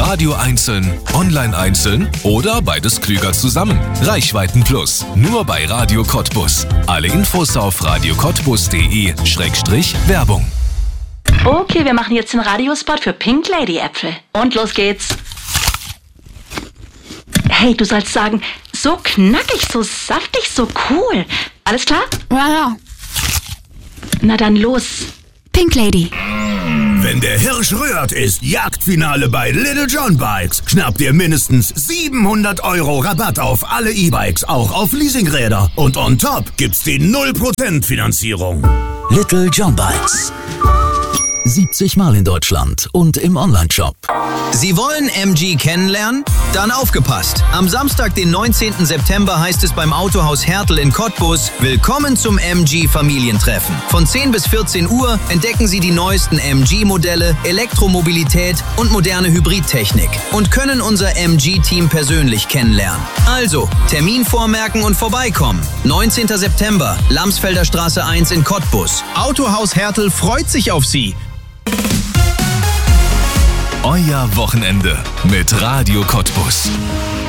Radio einzeln, online einzeln oder beides klüger zusammen. Reichweiten Plus, nur bei Radio Cottbus. Alle Infos auf radiocottbus.de/Werbung. Okay, wir machen jetzt den Radiospot für Pink Lady Äpfel. Und los geht's. Hey, du sollst sagen, so knackig, so saftig, so cool. Alles klar? Ja. Na dann los. Pink Lady. Wenn der Hirsch rührt, ist Jagdfinale bei Little John Bikes. Schnappt ihr mindestens 700 € Rabatt auf alle E-Bikes, auch auf Leasingräder. Und on top gibt's die 0% Finanzierung. Little John Bikes. 70 Mal in Deutschland und im Onlineshop. Sie wollen MG kennenlernen? Dann aufgepasst! Am Samstag, den 19. September, heißt es beim Autohaus Hertel in Cottbus: Willkommen zum MG Familientreffen. Von 10 bis 14 Uhr entdecken Sie die neuesten MG-Modelle, Elektromobilität und moderne Hybridtechnik und können unser MG-Team persönlich kennenlernen. Also, Termin vormerken und vorbeikommen. 19. September, Lamsfelder Straße 1 in Cottbus. Autohaus Hertel freut sich auf Sie. Euer Wochenende mit Radio Cottbus.